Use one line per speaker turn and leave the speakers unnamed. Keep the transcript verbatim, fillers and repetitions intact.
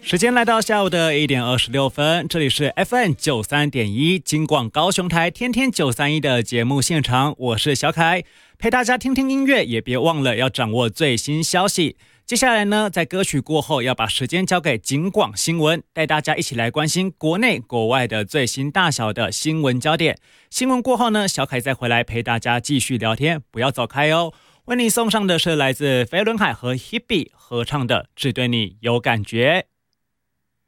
时间来到下午的一点二十六分，这里是 F M 九三点一金广高雄台天天九三一的节目现场，我是小凯，陪大家听听音乐，也别忘了要掌握最新消息。接下来呢，在歌曲过后，要把时间交给警广新闻，带大家一起来关心国内国外的最新大小的新闻焦点。新闻过后呢，小凯再回来陪大家继续聊天，不要走开哦。为你送上的是来自飞轮海和 Hebe 合唱的《只对你有感觉》。